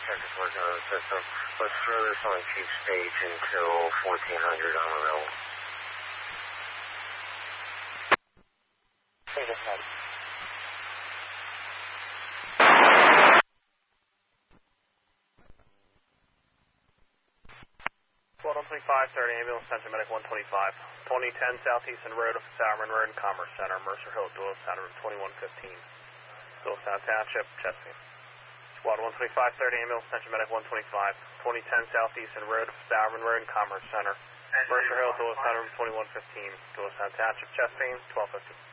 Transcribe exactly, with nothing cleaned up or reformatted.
checkers working on the system. Let's throw this on chief stage until fourteen hundred on the rail. Take it ahead. one twenty-five, third ambulance, Central Medic one twenty-five. twenty ten Southeastern Road of Salmon Road and Commerce Center, Mercer Hill, Doylestown, room twenty-one fifteen. Doylestown Township, Chesapeake. Squad one twenty-five, third ambulance, Central Medic one twenty-five. twenty ten Southeastern Road of Salmon Road and Commerce Center, Mercer Hill, Doylestown, room twenty-one fifteen. Doylestown Township, Chesapeake, twelve fifty.